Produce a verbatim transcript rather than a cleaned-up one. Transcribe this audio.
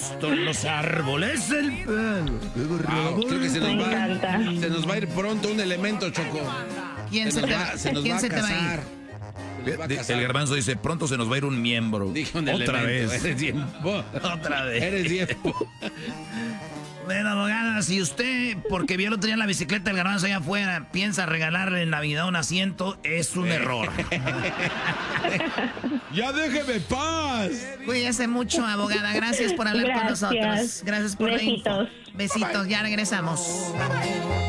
pasto en los árboles, el pelo. Wow, creo que se nos, Me va, encanta. se nos va a ir pronto un elemento, Choco. ¿Quién se, nos te va, va, se nos ¿quién va a se te va a ir? casar. Se nos va a casar. El garbanzo dice, pronto se nos va a ir un miembro. Dijo un Otra elemento. vez. Eres tiempo. Otra vez. Eres tiempo. Bueno, abogada, si usted, porque vio el otro día la bicicleta del garbanzo allá afuera, piensa regalarle en Navidad un asiento, es un error. ¡Ya déjeme paz! Cuídese mucho, abogada. Gracias por hablar Gracias. con nosotros. Gracias por la info. Besitos. Besitos, ya regresamos.